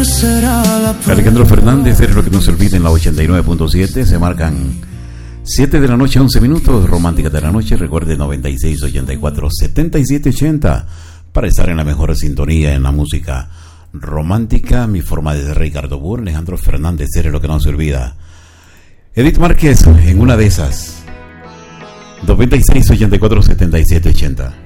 Alejandro Fernández, es lo que no se olvide en la 89.7. Se marcan 7 de la noche, 11 minutos. Romántica de la noche. Recuerde 96 84 77 80 para estar en la mejor sintonía en la música romántica. Mi forma de ser, Ricardo Burr. Alejandro Fernández, es lo que no se olvida. Edith Márquez, en una de esas. 96 84 77 80.